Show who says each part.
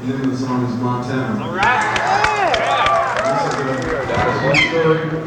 Speaker 1: The name of the song is Montana.
Speaker 2: All right.
Speaker 1: This is a story